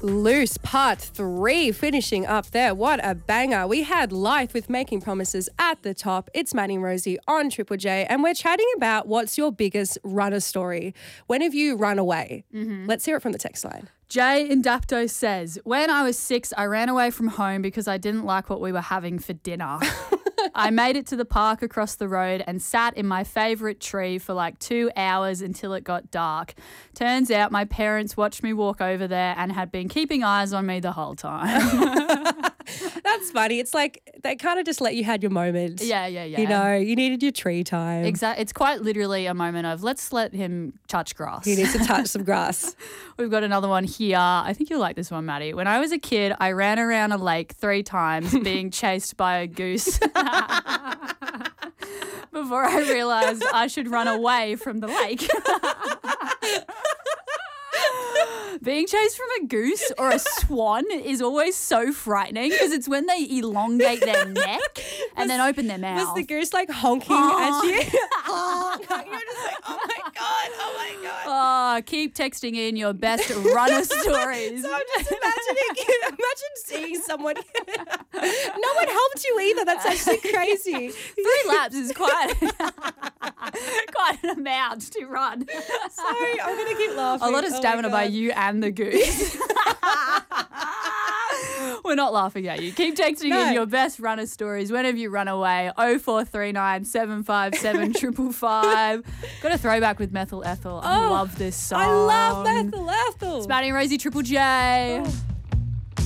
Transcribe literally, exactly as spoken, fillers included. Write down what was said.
Loose part three, finishing up there. What a banger. We had Life with Making Promises at the top. It's Maddie and Rosie on Triple J, and we're chatting about what's your biggest runner story. When have you run away? Mm-hmm. Let's hear it from the text line. Jay in Dapto says, when I was six, I ran away from home because I didn't like what we were having for dinner. I made it to the park across the road and sat in my favourite tree for like two hours until it got dark. Turns out my parents watched me walk over there and had been keeping eyes on me the whole time. That's funny. It's like they kind of just let you have your moment. Yeah, yeah, yeah. You know, you needed your tree time. Exactly. It's quite literally a moment of let's let him touch grass. He needs to touch some grass. We've got another one here. I think you'll like this one, Maddie. When I was a kid, I ran around a lake three times being chased by a goose. Before I realised I should run away from the lake. Being chased from a goose or a swan is always so frightening because it's when they elongate their neck and then open their mouth. Was the goose like honking Oh. at you? Oh, you're just like, oh my God, oh my God. Oh, keep texting in your best runner stories. So I'm just imagining, imagine seeing someone. No one helped you either. That's actually crazy. Three laps is quite, quite an amount to run. Sorry, I'm going to keep laughing. A lot of Oh my stamina by God. you and the goose. We're not laughing at you. Keep texting No. in your best runner stories. When have you run away? oh four three nine, seven five seven, five five five. Got a throwback with Methyl Ethel. I Oh, love this song. I love Methyl Ethel. It's Maddie and Rosie, Triple J. Oh.